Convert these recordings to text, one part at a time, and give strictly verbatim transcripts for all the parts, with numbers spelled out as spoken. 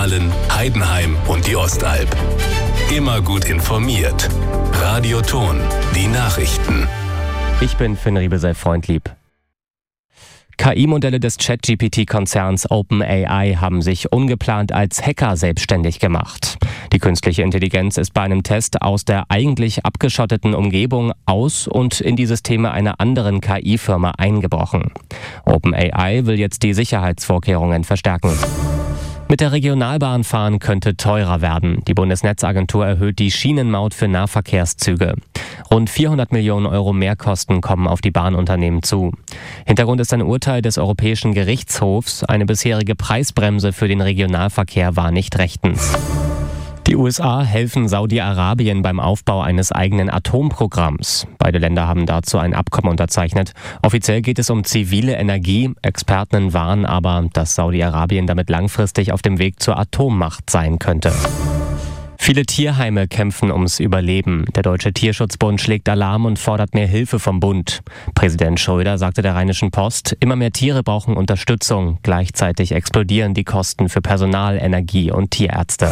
Aalen, Heidenheim und die Ostalb. Immer gut informiert. Radio Ton, die Nachrichten. Ich bin Finn Riebesell Freundlieb. K I-Modelle des Chat-G P T-Konzerns OpenAI haben sich ungeplant als Hacker selbstständig gemacht. Die künstliche Intelligenz ist bei einem Test aus der eigentlich abgeschotteten Umgebung aus und in die Systeme einer anderen K I-Firma eingebrochen. OpenAI will jetzt die Sicherheitsvorkehrungen verstärken. Mit der Regionalbahn fahren könnte teurer werden. Die Bundesnetzagentur erhöht die Schienenmaut für Nahverkehrszüge. Rund vierhundert Millionen Euro Mehrkosten kommen auf die Bahnunternehmen zu. Hintergrund ist ein Urteil des Europäischen Gerichtshofs. Eine bisherige Preisbremse für den Regionalverkehr war nicht rechtens. Die U S A helfen Saudi-Arabien beim Aufbau eines eigenen Atomprogramms. Beide Länder haben dazu ein Abkommen unterzeichnet. Offiziell geht es um zivile Energie. Experten warnen aber, dass Saudi-Arabien damit langfristig auf dem Weg zur Atommacht sein könnte. Viele Tierheime kämpfen ums Überleben. Der Deutsche Tierschutzbund schlägt Alarm und fordert mehr Hilfe vom Bund. Präsident Schröder sagte der Rheinischen Post, immer mehr Tiere brauchen Unterstützung. Gleichzeitig explodieren die Kosten für Personal, Energie und Tierärzte.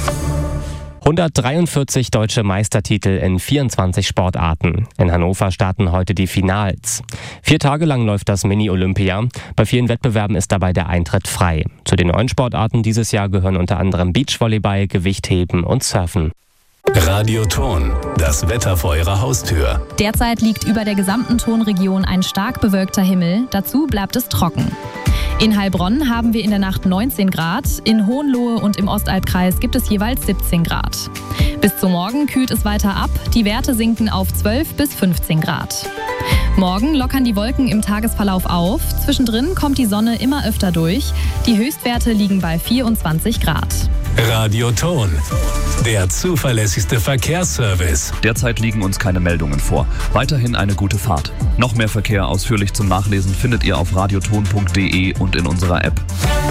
hundertdreiundvierzig deutsche Meistertitel in vierundzwanzig Sportarten. In Hannover starten heute die Finals. Vier Tage lang läuft das Mini-Olympia. Bei vielen Wettbewerben ist dabei der Eintritt frei. Zu den neuen Sportarten dieses Jahr gehören unter anderem Beachvolleyball, Gewichtheben und Surfen. Radio Ton, das Wetter vor Ihrer Haustür. Derzeit liegt über der gesamten Tonregion ein stark bewölkter Himmel. Dazu bleibt es trocken. In Heilbronn haben wir in der Nacht neunzehn Grad, in Hohenlohe und im Ostalbkreis gibt es jeweils siebzehn Grad. Bis zum Morgen kühlt es weiter ab, die Werte sinken auf zwölf bis fünfzehn Grad. Morgen lockern die Wolken im Tagesverlauf auf, zwischendrin kommt die Sonne immer öfter durch, die Höchstwerte liegen bei vierundzwanzig Grad. Radio Ton, der zuverlässigste Verkehrsservice. Derzeit liegen uns keine Meldungen vor. Weiterhin eine gute Fahrt. Noch mehr Verkehr ausführlich zum Nachlesen findet ihr auf radioton punkt de und in unserer App.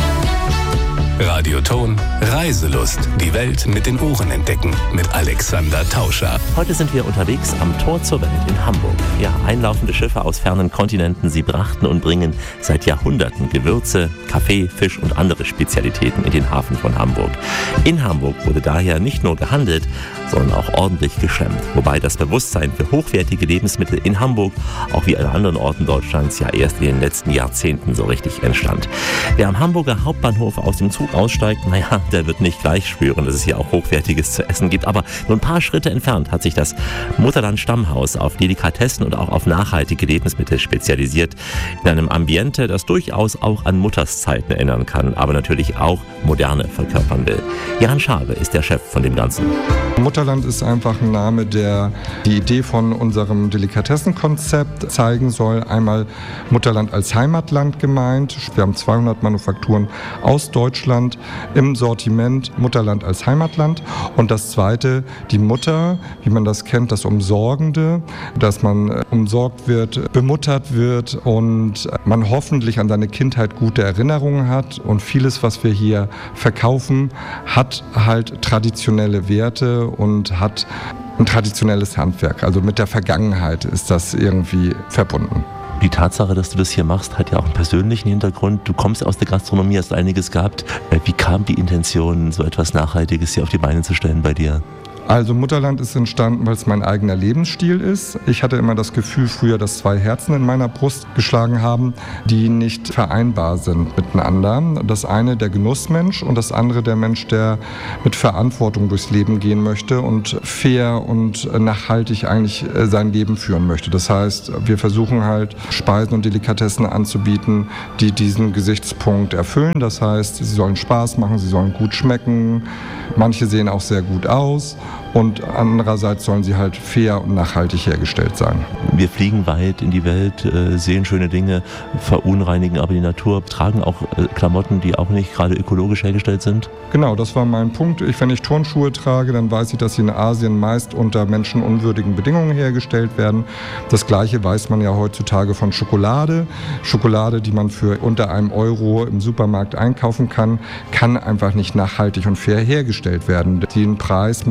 Radio Ton, Reiselust. Die Welt mit den Ohren entdecken. Mit Alexander Tauscher. Heute sind wir unterwegs am Tor zur Welt in Hamburg. Ja, einlaufende Schiffe aus fernen Kontinenten, sie brachten und bringen seit Jahrhunderten Gewürze, Kaffee, Fisch und andere Spezialitäten in den Hafen von Hamburg. In Hamburg wurde daher nicht nur gehandelt, sondern auch ordentlich geschlemmt. Wobei das Bewusstsein für hochwertige Lebensmittel in Hamburg, auch wie an anderen Orten Deutschlands, ja erst in den letzten Jahrzehnten so richtig entstand. Wer am Hamburger Hauptbahnhof aus dem Zug aussteigt, naja, der wird nicht gleich spüren, dass es hier auch Hochwertiges zu essen gibt. Aber nur ein paar Schritte entfernt hat sich das Mutterland Stammhaus auf Delikatessen und auch auf nachhaltige Lebensmittel spezialisiert. In einem Ambiente, das durchaus auch an Mutterszeiten erinnern kann, aber natürlich auch Moderne verkörpern will. Jan Schabe ist der Chef von dem Ganzen. Mutterland ist einfach ein Name, der die Idee von unserem Delikatessenkonzept zeigen soll. Einmal Mutterland als Heimatland gemeint. Wir haben zweihundert Manufakturen aus Deutschland im Sortiment, Mutterland als Heimatland. Und das Zweite, die Mutter, wie man das kennt, das Umsorgende, dass man umsorgt wird, bemuttert wird und man hoffentlich an seine Kindheit gute Erinnerungen hat. Und vieles, was wir hier verkaufen, hat halt traditionelle Werte und hat ein traditionelles Handwerk. Also mit der Vergangenheit ist das irgendwie verbunden. Die Tatsache, dass du das hier machst, hat ja auch einen persönlichen Hintergrund. Du kommst aus der Gastronomie, hast einiges gehabt. Wie kam die Intention, so etwas Nachhaltiges hier auf die Beine zu stellen bei dir? Also Mutterland ist entstanden, weil es mein eigener Lebensstil ist. Ich hatte immer das Gefühl früher, dass zwei Herzen in meiner Brust geschlagen haben, die nicht vereinbar sind miteinander. Das eine der Genussmensch und das andere der Mensch, der mit Verantwortung durchs Leben gehen möchte und fair und nachhaltig eigentlich sein Leben führen möchte. Das heißt, wir versuchen halt Speisen und Delikatessen anzubieten, die diesen Gesichtspunkt erfüllen. Das heißt, sie sollen Spaß machen, sie sollen gut schmecken. Manche sehen auch sehr gut aus. Und andererseits sollen sie halt fair und nachhaltig hergestellt sein. Wir fliegen weit in die Welt, sehen schöne Dinge, verunreinigen aber die Natur, tragen auch Klamotten, die auch nicht gerade ökologisch hergestellt sind. Genau, das war mein Punkt. Ich, wenn ich Turnschuhe trage, dann weiß ich, dass sie in Asien meist unter menschenunwürdigen Bedingungen hergestellt werden. Das Gleiche weiß man ja heutzutage von Schokolade. Schokolade, die man für unter einem Euro im Supermarkt einkaufen kann, kann einfach nicht nachhaltig und fair hergestellt werden. Den Preis muss dann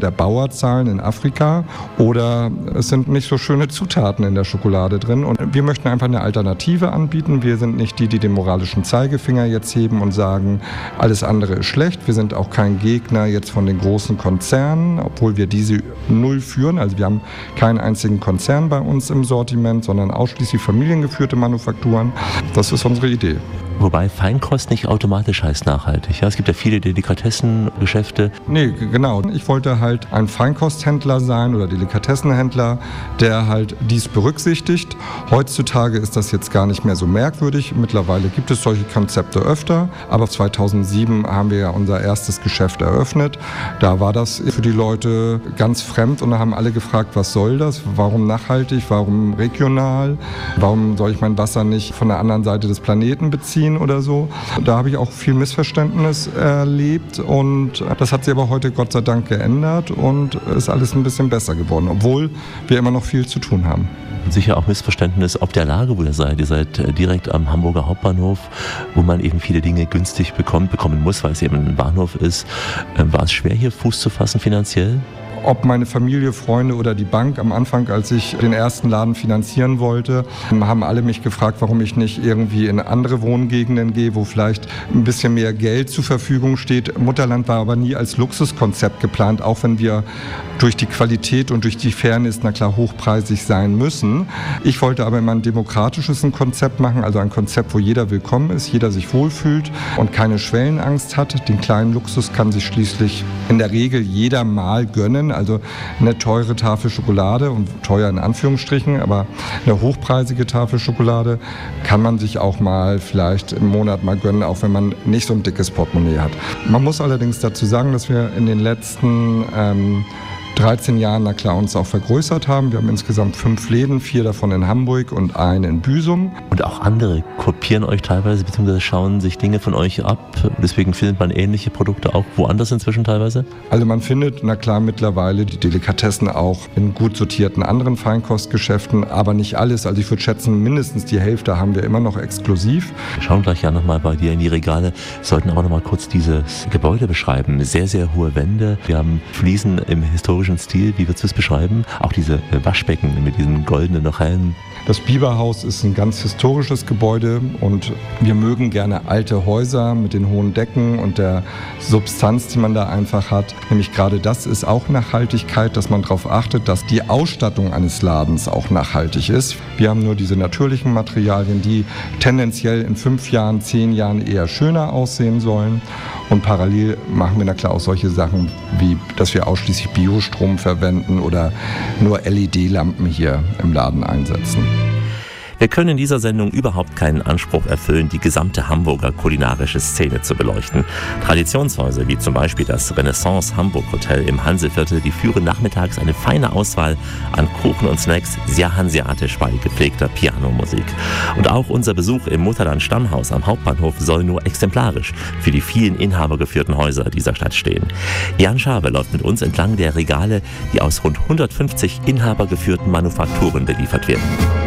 der Bauerzahlen in Afrika oder es sind nicht so schöne Zutaten in der Schokolade drin. Und wir möchten einfach eine Alternative anbieten. Wir sind nicht die, die den moralischen Zeigefinger jetzt heben und sagen, alles andere ist schlecht. Wir sind auch kein Gegner jetzt von den großen Konzernen, obwohl wir diese null führen. Also wir haben keinen einzigen Konzern bei uns im Sortiment, sondern ausschließlich familiengeführte Manufakturen. Das ist unsere Idee. Wobei Feinkost nicht automatisch heißt nachhaltig. Ja, es gibt ja viele Delikatessengeschäfte. Nee, genau. Ich wollte halt ein Feinkosthändler sein oder Delikatessenhändler, der halt dies berücksichtigt. Heutzutage ist das jetzt gar nicht mehr so merkwürdig. Mittlerweile gibt es solche Konzepte öfter. Aber zweitausendsieben haben wir ja unser erstes Geschäft eröffnet. Da war das für die Leute ganz fremd und da haben alle gefragt, was soll das? Warum nachhaltig? Warum regional? Warum soll ich mein Wasser nicht von der anderen Seite des Planeten beziehen oder so? Da habe ich auch viel Missverständnis erlebt und das hat sich aber heute Gott sei Dank geändert und ist alles ein bisschen besser geworden, obwohl wir immer noch viel zu tun haben. Und sicher auch Missverständnis ob der Lage, wo ihr seid. Ihr seid direkt am Hamburger Hauptbahnhof, wo man eben viele Dinge günstig bekommt, bekommen muss, weil es eben ein Bahnhof ist. War es schwer, hier Fuß zu fassen finanziell? Ob meine Familie, Freunde oder die Bank am Anfang, als ich den ersten Laden finanzieren wollte, haben alle mich gefragt, warum ich nicht irgendwie in andere Wohngegenden gehe, wo vielleicht ein bisschen mehr Geld zur Verfügung steht. Mutterland war aber nie als Luxuskonzept geplant, auch wenn wir durch die Qualität und durch die Fairness, na klar, hochpreisig sein müssen. Ich wollte aber immer ein demokratisches Konzept machen, also ein Konzept, wo jeder willkommen ist, jeder sich wohlfühlt und keine Schwellenangst hat. Den kleinen Luxus kann sich schließlich in der Regel jeder mal gönnen. Also eine teure Tafel Schokolade und teuer in Anführungsstrichen, aber eine hochpreisige Tafel Schokolade kann man sich auch mal vielleicht im Monat mal gönnen, auch wenn man nicht so ein dickes Portemonnaie hat. Man muss allerdings dazu sagen, dass wir in den letzten ähm, dreizehn Jahren, na klar, uns auch vergrößert haben. Wir haben insgesamt fünf Läden, vier davon in Hamburg und einen in Büsum. Und auch andere kopieren euch teilweise, beziehungsweise schauen sich Dinge von euch ab. Deswegen findet man ähnliche Produkte auch woanders inzwischen teilweise? Also man findet, na klar, mittlerweile die Delikatessen auch in gut sortierten anderen Feinkostgeschäften, aber nicht alles. Also ich würde schätzen, mindestens die Hälfte haben wir immer noch exklusiv. Wir schauen gleich ja nochmal bei dir in die Regale. Wir sollten aber nochmal kurz dieses Gebäude beschreiben. Sehr, sehr hohe Wände. Wir haben Fliesen im historischen Stil, wie würdest du es beschreiben? Auch diese Waschbecken mit diesen goldenen noch hellen. Das Biberhaus ist ein ganz historisches Gebäude und wir mögen gerne alte Häuser mit den hohen Decken und der Substanz, die man da einfach hat. Nämlich gerade das ist auch Nachhaltigkeit, dass man darauf achtet, dass die Ausstattung eines Ladens auch nachhaltig ist. Wir haben nur diese natürlichen Materialien, die tendenziell in fünf Jahren, zehn Jahren eher schöner aussehen sollen. Und parallel machen wir na klar auch solche Sachen, wie dass wir ausschließlich Biostrom verwenden oder nur L E D-Lampen hier im Laden einsetzen. Wir können in dieser Sendung überhaupt keinen Anspruch erfüllen, die gesamte Hamburger kulinarische Szene zu beleuchten. Traditionshäuser wie zum Beispiel das Renaissance Hamburg Hotel im Hanseviertel, die führen nachmittags eine feine Auswahl an Kuchen und Snacks, sehr hanseatisch bei gepflegter Pianomusik. Und auch unser Besuch im Mutterland Stammhaus am Hauptbahnhof soll nur exemplarisch für die vielen inhabergeführten Häuser dieser Stadt stehen. Jan Schabe läuft mit uns entlang der Regale, die aus rund hundertfünfzig inhabergeführten Manufakturen beliefert werden.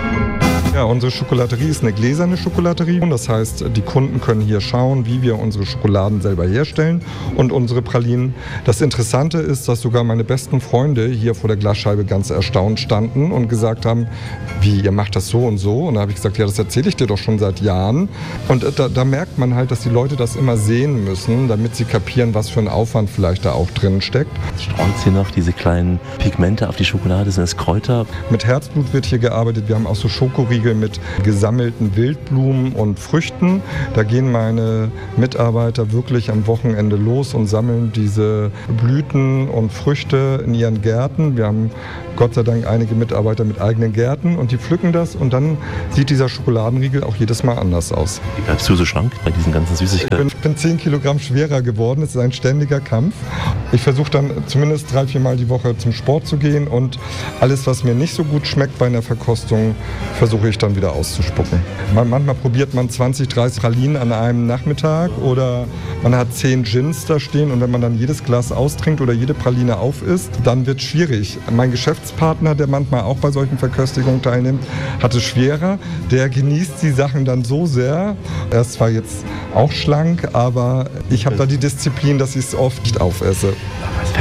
Ja, unsere Schokolaterie ist eine gläserne Schokolaterie. Das heißt, die Kunden können hier schauen, wie wir unsere Schokoladen selber herstellen und unsere Pralinen. Das Interessante ist, dass sogar meine besten Freunde hier vor der Glasscheibe ganz erstaunt standen und gesagt haben, wie, ihr macht das so und so? Und da habe ich gesagt, ja, das erzähle ich dir doch schon seit Jahren. Und da, da merkt man halt, dass die Leute das immer sehen müssen, damit sie kapieren, was für ein Aufwand vielleicht da auch drin steckt. Streut hier noch diese kleinen Pigmente auf die Schokolade, sind das Kräuter? Mit Herzblut wird hier gearbeitet. Wir haben auch so Schokoriegel mit gesammelten Wildblumen und Früchten. Da gehen meine Mitarbeiter wirklich am Wochenende los und sammeln diese Blüten und Früchte in ihren Gärten. Wir haben Gott sei Dank einige Mitarbeiter mit eigenen Gärten und die pflücken das und dann sieht dieser Schokoladenriegel auch jedes Mal anders aus. Wie bleibst du so schlank bei diesen ganzen Süßigkeiten? Ich bin, ich bin zehn Kilogramm schwerer geworden. Es ist ein ständiger Kampf. Ich versuche dann zumindest drei, vier Mal die Woche zum Sport zu gehen und alles, was mir nicht so gut schmeckt bei einer Verkostung, versuche ich dann wieder auszuspucken. Man, manchmal probiert man zwanzig, dreißig Pralinen an einem Nachmittag oder man hat zehn Gins da stehen und wenn man dann jedes Glas austrinkt oder jede Praline aufisst, dann wird es schwierig. Mein Geschäftspartner, der manchmal auch bei solchen Verköstigungen teilnimmt, hat es schwerer. Der genießt die Sachen dann so sehr. Er ist zwar jetzt auch schlank, aber ich habe da die Disziplin, dass ich es oft nicht aufesse. Was fällt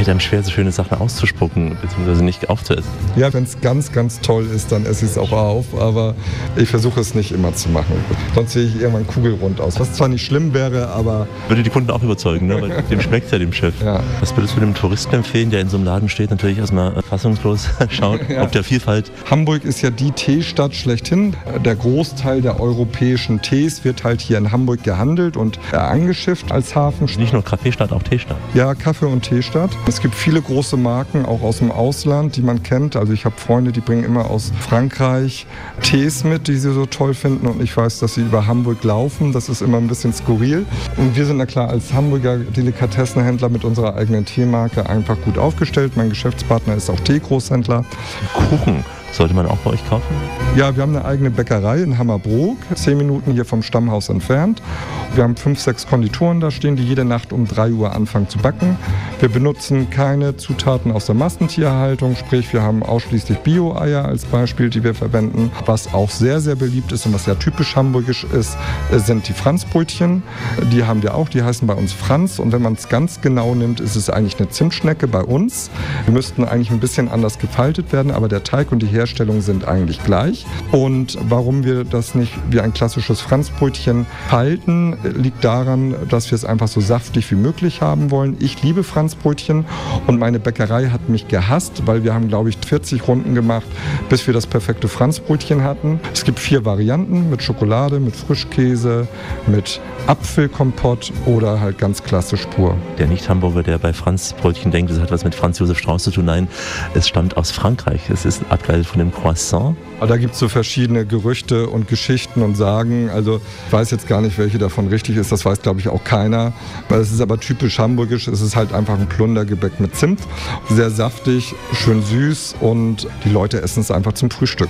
fällt einem schwer, so schöne Sachen auszuspucken, beziehungsweise nicht aufzuessen. Ja, wenn es ganz, ganz toll ist, dann esse ich es auch auf, aber ich versuche es nicht immer zu machen. Sonst sehe ich irgendwann kugelrund aus, was zwar nicht schlimm wäre, aber... Würde die Kunden auch überzeugen, ne? Weil dem schmeckt ja dem Chef. Ja. Was würdest du dem Touristen empfehlen, der in so einem Laden steht, natürlich erstmal fassungslos schaut, ja. Auf der Vielfalt? Hamburg ist ja die Teestadt schlechthin. Der Großteil der europäischen Tees wird halt hier in Hamburg gehandelt und angeschifft als Hafenstadt. Nicht nur Kaffeestadt, auch Teestadt. Ja, Kaffee- und Teestadt. Es gibt viele große Marken, auch aus dem Ausland, die man kennt. Also ich habe Freunde, die bringen immer aus Frankreich Tees mit, die sie so toll finden. Und ich weiß, dass sie über Hamburg laufen. Das ist immer ein bisschen skurril. Und wir sind na klar als Hamburger Delikatessenhändler mit unserer eigenen Teemarke einfach gut aufgestellt. Mein Geschäftspartner ist auch Teegroßhändler. Kuchen. Sollte man auch bei euch kaufen? Ja, wir haben eine eigene Bäckerei in Hammerbrook, zehn Minuten hier vom Stammhaus entfernt. Wir haben fünf, sechs Konditoren da stehen, die jede Nacht um drei Uhr anfangen zu backen. Wir benutzen keine Zutaten aus der Massentierhaltung, sprich wir haben ausschließlich Bio-Eier als Beispiel, die wir verwenden. Was auch sehr, sehr beliebt ist und was ja typisch hamburgisch ist, sind die Franzbrötchen. Die haben wir auch, die heißen bei uns Franz und wenn man es ganz genau nimmt, ist es eigentlich eine Zimtschnecke bei uns. Wir müssten eigentlich ein bisschen anders gefaltet werden, aber der Teig und die Herstellung sind eigentlich gleich. Und warum wir das nicht wie ein klassisches Franzbrötchen falten, liegt daran, dass wir es einfach so saftig wie möglich haben wollen. Ich liebe Franzbrötchen und meine Bäckerei hat mich gehasst, weil wir haben, glaube ich, vierzig Runden gemacht, bis wir das perfekte Franzbrötchen hatten. Es gibt vier Varianten mit Schokolade, mit Frischkäse, mit Apfelkompott oder halt ganz klassisch pur. Der Nicht-Hamburger, der bei Franzbrötchen denkt, das hat was mit Franz Josef Strauß zu tun. Nein, es stammt aus Frankreich. Es ist abgeleitet von dem Croissant. Aber da gibt es so verschiedene Gerüchte und Geschichten und Sagen. Also ich weiß jetzt gar nicht, welche davon richtig ist. Das weiß, glaube ich, auch keiner. Weil es ist aber typisch hamburgisch. Es ist halt einfach ein Plundergebäck mit Zimt. Sehr saftig, schön süß und die Leute essen es einfach zum Frühstück.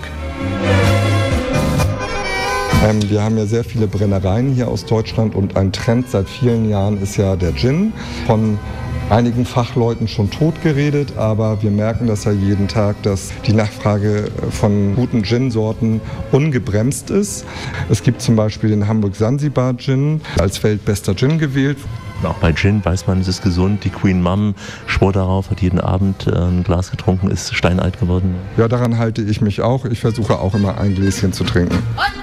Ähm, wir haben ja sehr viele Brennereien hier aus Deutschland und ein Trend seit vielen Jahren ist ja der Gin. Von einigen Fachleuten schon tot geredet, aber wir merken das ja jeden Tag, dass die Nachfrage von guten Gin-Sorten ungebremst ist. Es gibt zum Beispiel den Hamburg-Sansibar-Gin als weltbester Gin gewählt. Auch bei Gin weiß man, es ist gesund. Die Queen Mum schwor darauf, hat jeden Abend ein Glas getrunken, ist steinalt geworden. Ja, daran halte ich mich auch. Ich versuche auch immer ein Gläschen zu trinken.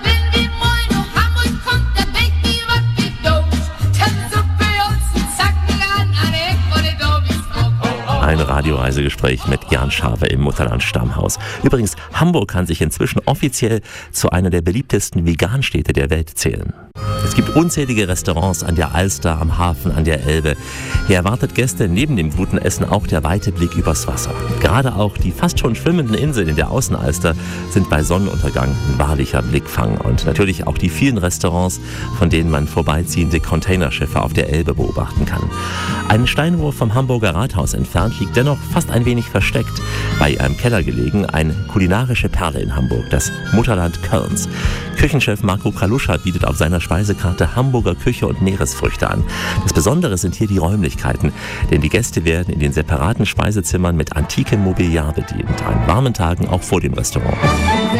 Ein Radioreisegespräch mit Jan Schawe im Mutterland-Stammhaus. Übrigens, Hamburg kann sich inzwischen offiziell zu einer der beliebtesten Veganstädte der Welt zählen. Es gibt unzählige Restaurants an der Alster, am Hafen, an der Elbe. Hier erwartet Gäste neben dem guten Essen auch der weite Blick übers Wasser. Gerade auch die fast schon schwimmenden Inseln in der Außenalster sind bei Sonnenuntergang ein wahrlicher Blickfang. Und natürlich auch die vielen Restaurants, von denen man vorbeiziehende Containerschiffe auf der Elbe beobachten kann. Einen Steinwurf vom Hamburger Rathaus entfernt liegt dennoch fast ein wenig versteckt, bei einem Keller gelegen, eine kulinarische Perle in Hamburg, das Mutterland Kölns. Küchenchef Marco Kaluscha bietet auf seiner Speisekarte Hamburger Küche und Meeresfrüchte an. Das Besondere sind hier die Räumlichkeiten, denn die Gäste werden in den separaten Speisezimmern mit antikem Mobiliar bedient, an warmen Tagen auch vor dem Restaurant.